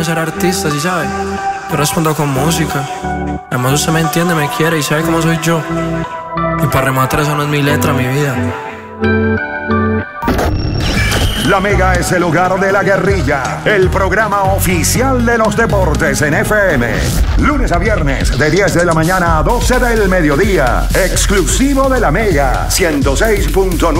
ser artista, ¿sí sabe? Yo respondo con música. Además usted me entiende, me quiere y sabe cómo soy yo. Y para rematar, eso no es mi letra, mi vida. La Mega es el hogar de la guerrilla, el programa oficial de los deportes en FM. Lunes a viernes de 10 de la mañana a 12 del mediodía. Exclusivo de La Mega 106.9.